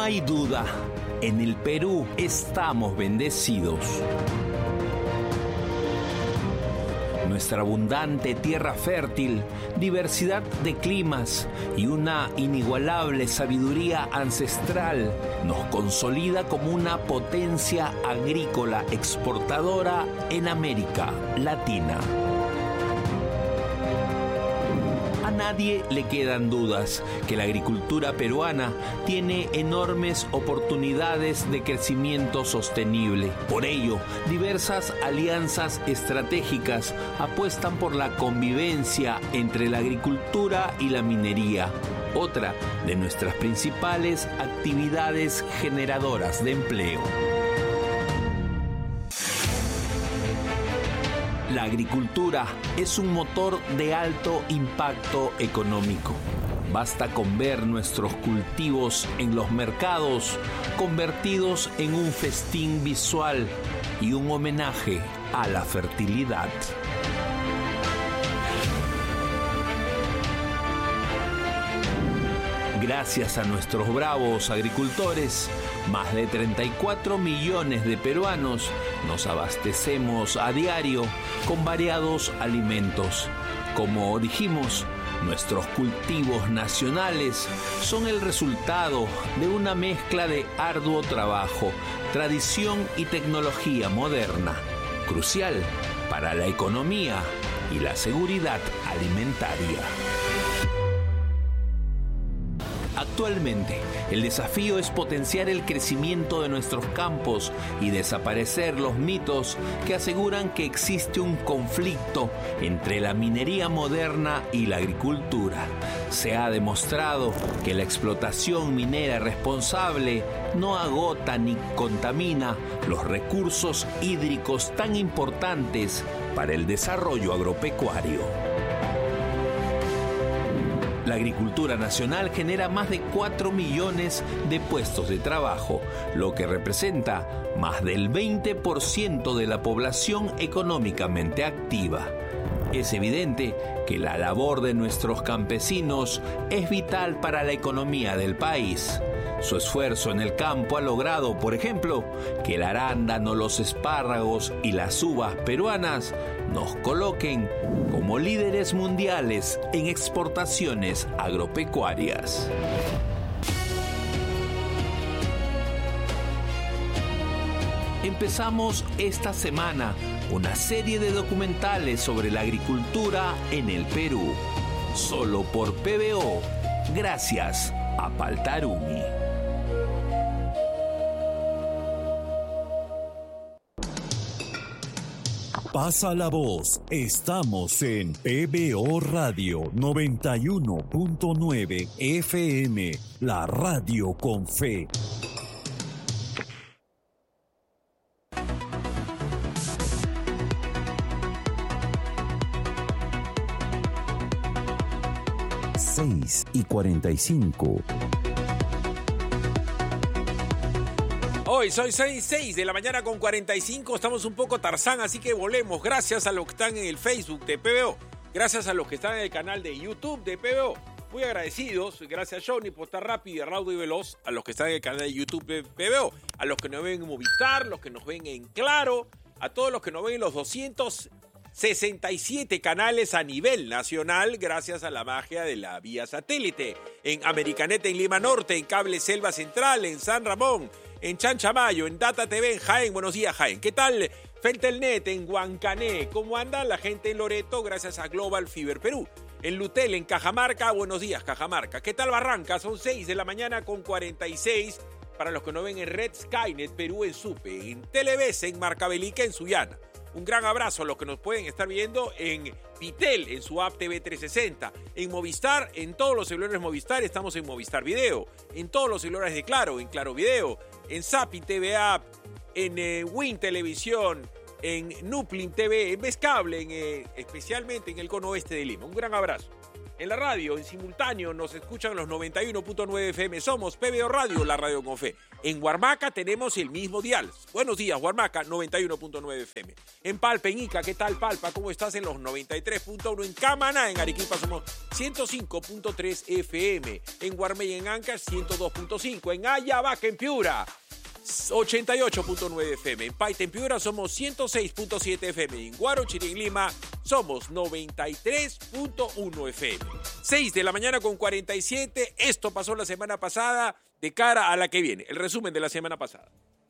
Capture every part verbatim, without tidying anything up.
hay duda, en el Perú estamos bendecidos. Nuestra abundante tierra fértil, diversidad de climas y una inigualable sabiduría ancestral nos consolida como una potencia agrícola exportadora en América Latina. A nadie le quedan dudas que la agricultura peruana tiene enormes oportunidades de crecimiento sostenible. Por ello, diversas alianzas estratégicas apuestan por la convivencia entre la agricultura y la minería, otra de nuestras principales actividades generadoras de empleo. La agricultura es un motor de alto impacto económico. Basta con ver nuestros cultivos en los mercados convertidos en un festín visual y un homenaje a la fertilidad. Gracias a nuestros bravos agricultores, más de treinta y cuatro millones de peruanos nos abastecemos a diario con variados alimentos. Como dijimos, nuestros cultivos nacionales son el resultado de una mezcla de arduo trabajo, tradición y tecnología moderna, crucial para la economía y la seguridad alimentaria. Actualmente, el desafío es potenciar el crecimiento de nuestros campos y desaparecer los mitos que aseguran que existe un conflicto entre la minería moderna y la agricultura. Se ha demostrado que la explotación minera responsable no agota ni contamina los recursos hídricos tan importantes para el desarrollo agropecuario. La agricultura nacional genera más de cuatro millones de puestos de trabajo, lo que representa más del veinte por ciento de la población económicamente activa. Es evidente que la labor de nuestros campesinos es vital para la economía del país. Su esfuerzo en el campo ha logrado, por ejemplo, que el arándano, los espárragos y las uvas peruanas nos coloquen como líderes mundiales en exportaciones agropecuarias. Empezamos esta semana una serie de documentales sobre la agricultura en el Perú, solo por P B O, gracias a Paltarumi. Pasa la voz, estamos en P B O Radio noventa y uno punto nueve F M, la radio con fe. seis y cuarenta y cinco. Hoy soy seis de la mañana con cuarenta y cinco, estamos un poco Tarzán, así que volvemos. Gracias a los que están en el Facebook de P B O, gracias a los que están en el canal de YouTube de P B O. Muy agradecidos, gracias Johnny por estar rápido, raudo y veloz, a los que están en el canal de YouTube de P B O, a los que nos ven en Movistar, los que nos ven en Claro, a todos los que nos ven en los doscientos sesenta y siete canales a nivel nacional, gracias a la magia de la vía satélite, en Americanet en Lima Norte, en Cable Selva Central, en San Ramón, en Chanchamayo, en Data T V en Jaén. Buenos días, Jaén. ¿Qué tal? Feltelnet en Huancané. ¿Cómo anda la gente en Loreto? Gracias a Global Fiber Perú. En Lutel, en Cajamarca. Buenos días, Cajamarca. ¿Qué tal Barranca? Son seis de la mañana con cuarenta y seis. Para los que no ven en Red Skynet Perú en Supe. En Televisa, en Marcabelica, en Sullana. Un gran abrazo a los que nos pueden estar viendo en Vitel, en su app T V trescientos sesenta. En Movistar, en todos los celulares Movistar, estamos en Movistar Video. En todos los celulares de Claro, en Claro Video. En Zapping T V App, en eh, Win Televisión, en Nuplin T V, en Vescable, en, eh, especialmente en el cono oeste de Lima. Un gran abrazo. En la radio, en simultáneo, nos escuchan los noventa y uno punto nueve F M. Somos P B O Radio, la radio con fe. En Huarmaca tenemos el mismo dial. Buenos días, Huarmaca, noventa y uno punto nueve F M. En Palpa, en Ica, ¿qué tal, Palpa? ¿Cómo estás? En los noventa y tres punto uno. En Camaná, en Arequipa, somos ciento cinco punto tres F M. En Guarmey, en Ancash, ciento dos punto cinco. En Ayabaca, en Piura, ochenta y ocho punto nueve F M. En Paita, en Piura, somos ciento seis punto siete F M. En Guarochirí, en Lima, somos noventa y tres punto uno F M. seis de la mañana con cuarenta y siete. Esto pasó la semana pasada de cara a la que viene. El resumen de la semana pasada.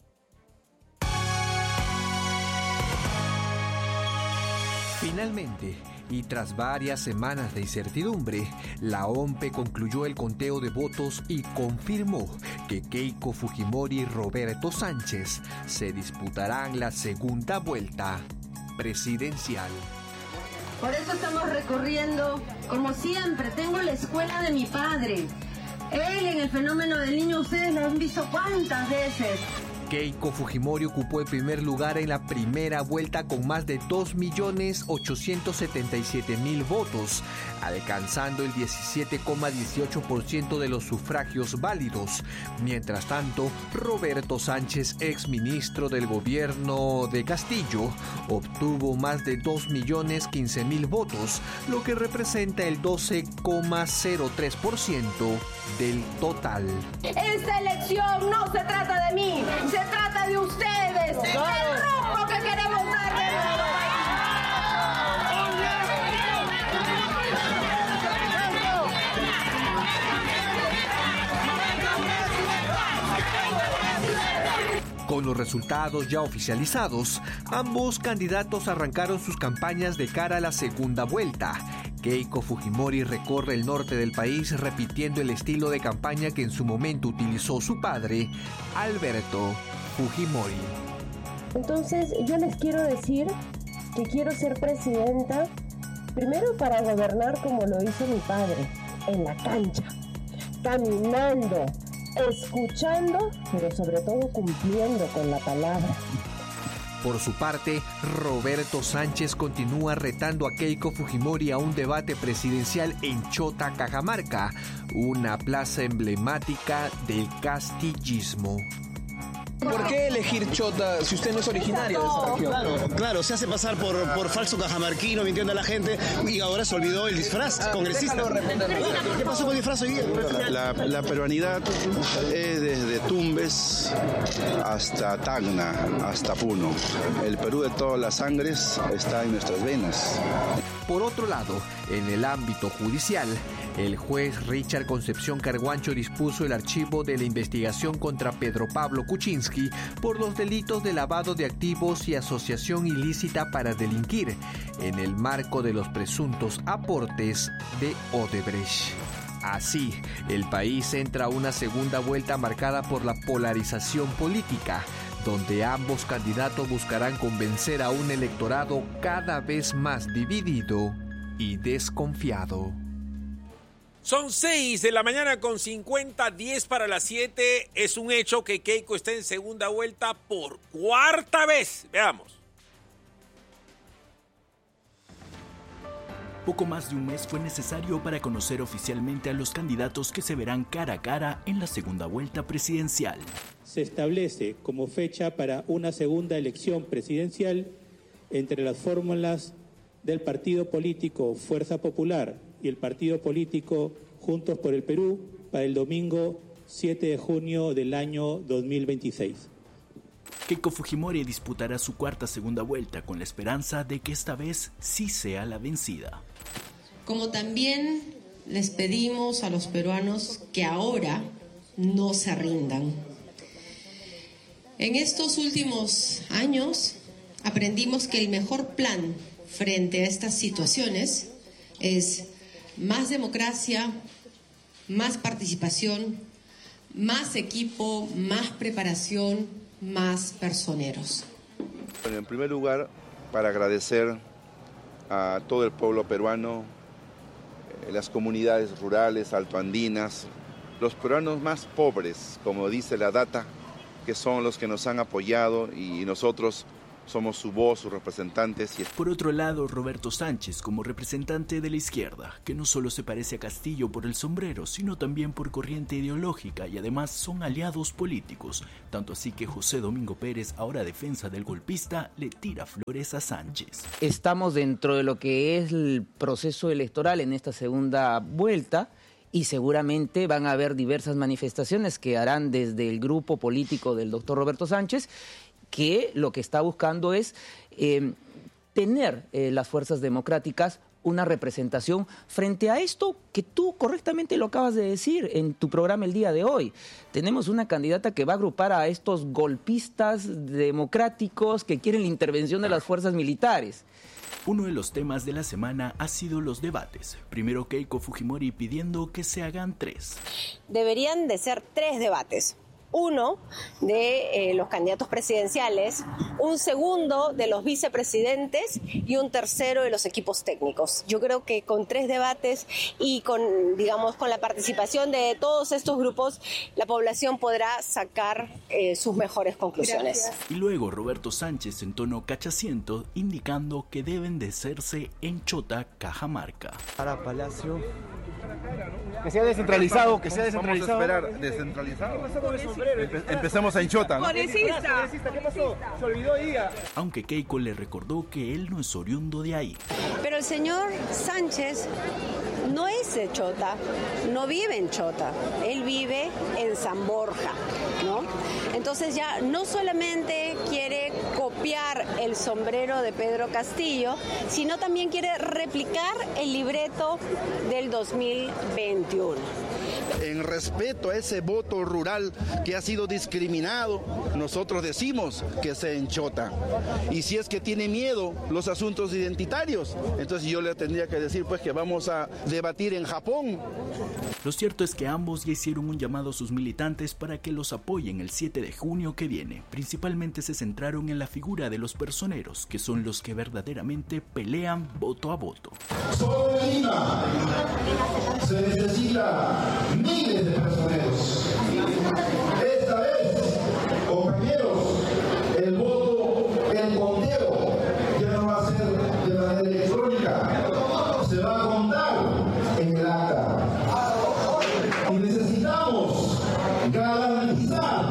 Finalmente, y tras varias semanas de incertidumbre, la O M P E concluyó el conteo de votos y confirmó que Keiko Fujimori y Roberto Sánchez se disputarán la segunda vuelta presidencial. Por eso estamos recorriendo, como siempre, tengo la escuela de mi padre. Él en el fenómeno del niño, ustedes lo han visto cuántas veces. Keiko Fujimori ocupó el primer lugar en la primera vuelta con más de dos millones ochocientos setenta y siete mil votos, alcanzando el diecisiete coma dieciocho por ciento de los sufragios válidos. Mientras tanto, Roberto Sánchez, exministro del gobierno de Castillo, obtuvo más de dos millones quince mil votos, lo que representa el doce coma cero tres por ciento del total. Esta elección no se trata de mí, se trata de ustedes, del rumbo que queremos darle. Con los resultados ya oficializados, ambos candidatos arrancaron sus campañas de cara a la segunda vuelta. Keiko Fujimori recorre el norte del país repitiendo el estilo de campaña que en su momento utilizó su padre, Alberto Fujimori. Entonces yo les quiero decir que quiero ser presidenta, primero para gobernar como lo hizo mi padre, en la cancha, caminando, escuchando, pero sobre todo cumpliendo con la palabra. Por su parte, Roberto Sánchez continúa retando a Keiko Fujimori a un debate presidencial en Chota, Cajamarca, una plaza emblemática del castillismo. ¿Por qué elegir Chota si usted no es originario de esa región? Claro, claro, se hace pasar por, por falso cajamarquino, mintiendo a la gente, y ahora se olvidó el disfraz ah, congresista. ¿Qué pasó con el disfraz hoy día? La, la peruanidad es desde Tumbes hasta Tacna, hasta Puno. El Perú de todas las sangres está en nuestras venas. Por otro lado, en el ámbito judicial, el juez Richard Concepción Carguancho dispuso el archivo de la investigación contra Pedro Pablo Kuczynski por los delitos de lavado de activos y asociación ilícita para delinquir, en el marco de los presuntos aportes de Odebrecht. Así, el país entra a una segunda vuelta marcada por la polarización política, donde ambos candidatos buscarán convencer a un electorado cada vez más dividido y desconfiado. Son seis de la mañana con cincuenta, diez para las siete. Es un hecho que Keiko está en segunda vuelta por cuarta vez. Veamos. Poco más de un mes fue necesario para conocer oficialmente a los candidatos que se verán cara a cara en la segunda vuelta presidencial. Se establece como fecha para una segunda elección presidencial entre las fórmulas del partido político Fuerza Popular y el partido político Juntos por el Perú para el domingo siete de junio del año dos mil veintiséis. Keiko Fujimori disputará su cuarta segunda vuelta con la esperanza de que esta vez sí sea la vencida. Como también les pedimos a los peruanos que ahora no se rindan. En estos últimos años aprendimos que el mejor plan frente a estas situaciones es más democracia, más participación, más equipo, más preparación, más personeros. Bueno, en primer lugar, para agradecer a todo el pueblo peruano, las comunidades rurales, altoandinas, los peruanos más pobres, como dice la data, que son los que nos han apoyado y nosotros somos su voz, sus representantes. Y... Por otro lado, Roberto Sánchez, como representante de la izquierda, que no solo se parece a Castillo por el sombrero, sino también por corriente ideológica y además son aliados políticos. Tanto así que José Domingo Pérez, ahora defensa del golpista, le tira flores a Sánchez. Estamos dentro de lo que es el proceso electoral en esta segunda vuelta. Y seguramente van a haber diversas manifestaciones que harán desde el grupo político del doctor Roberto Sánchez, que lo que está buscando es eh, tener eh, las fuerzas democráticas una representación frente a esto que tú correctamente lo acabas de decir en tu programa el día de hoy. Tenemos una candidata que va a agrupar a estos golpistas democráticos que quieren la intervención de las fuerzas militares. Uno de los temas de la semana ha sido los debates. Primero Keiko Fujimori pidiendo que se hagan tres. Deberían de ser tres debates. Uno de eh, los candidatos presidenciales, un segundo de los vicepresidentes y un tercero de los equipos técnicos. Yo creo que con tres debates y con, digamos, con la participación de todos estos grupos, la población podrá sacar eh, sus mejores conclusiones. Gracias. Y luego Roberto Sánchez en tono cachaciento indicando que deben de hacerse en Chota, Cajamarca. Para Palacio. Que sea descentralizado, que sea descentralizado. Vamos a esperar, descentralizado. Empe- empecemos en Chota, ¿no? Congresista. ¿Qué pasó? Se olvidó día. Aunque Keiko le recordó que él no es oriundo de ahí. Pero el señor Sánchez no es de Chota, no vive en Chota, él vive en San Borja, ¿no? Entonces ya no solamente quiere copiar el sombrero de Pedro Castillo, sino también quiere replicar el libreto del dos mil veintiuno. En respeto a ese voto rural que ha sido discriminado, nosotros decimos que sea en Chota. Y si es que tiene miedo los asuntos identitarios, entonces yo le tendría que decir pues que vamos a debatir en Japón. Lo cierto es que ambos ya hicieron un llamado a sus militantes para que los apoyen el siete de junio que viene. Principalmente se centraron en la figura de los personeros, que son los que verdaderamente pelean voto a voto. Solo en Lima se necesitan miles de personeros. Esta vez, compañeros, el voto, el conteo ya no va a ser de manera electrónica, se va a contar en el acta. Y necesitamos garantizar,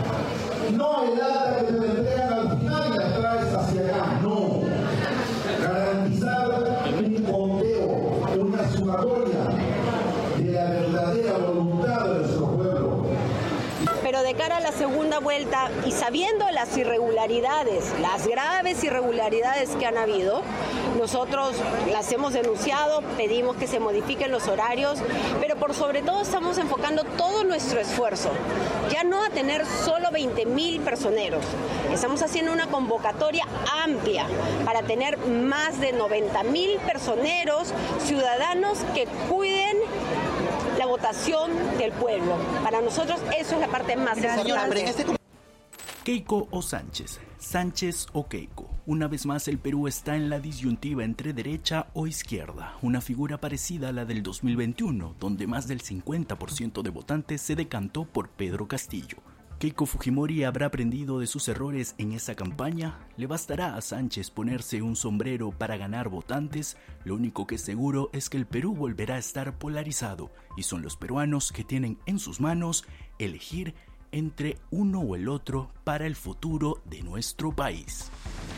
no el acta que te entregan al final y la traes hacia acá, no. Garantizar un conteo, una sumatoria de la verdadera voluntad de nuestro pueblo. Pero de cara a la segunda vuelta y sabiendo las irregularidades, las graves irregularidades que han habido, nosotros las hemos denunciado, pedimos que se modifiquen los horarios, pero por sobre todo estamos enfocando todo nuestro esfuerzo, ya no a tener solo veinte mil personeros, estamos haciendo una convocatoria amplia para tener más de noventa mil personeros, ciudadanos que cuiden la votación del pueblo. Para nosotros eso es la parte más importante. Keiko o Sánchez, Sánchez o Keiko. Una vez más el Perú está en la disyuntiva entre derecha o izquierda, una figura parecida a la del dos mil veintiuno, donde más del cincuenta por ciento de votantes se decantó por Pedro Castillo. ¿Keiko Fujimori habrá aprendido de sus errores en esa campaña? ¿Le bastará a Sánchez ponerse un sombrero para ganar votantes? Lo único que es seguro es que el Perú volverá a estar polarizado y son los peruanos que tienen en sus manos elegir entre uno o el otro para el futuro de nuestro país.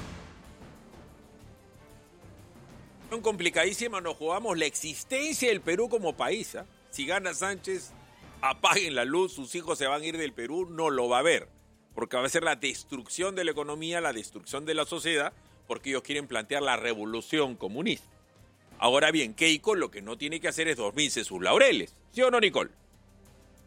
Son complicadísimas, nos jugamos la existencia del Perú como país, ¿eh? Si gana Sánchez, apaguen la luz, sus hijos se van a ir del Perú, no lo va a ver, porque va a ser la destrucción de la economía, la destrucción de la sociedad, porque ellos quieren plantear la revolución comunista. Ahora bien, Keiko lo que no tiene que hacer es dormirse sus laureles, ¿sí o no, Nicole?